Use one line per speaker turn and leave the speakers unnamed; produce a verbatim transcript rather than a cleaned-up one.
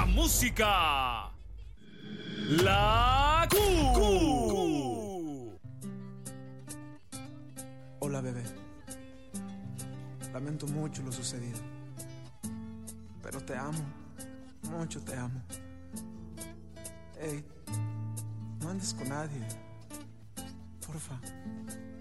la música. La Q.
Hola, bebé. Lamento mucho lo sucedido, pero te amo, mucho te amo. Ey, no andes con nadie, porfa.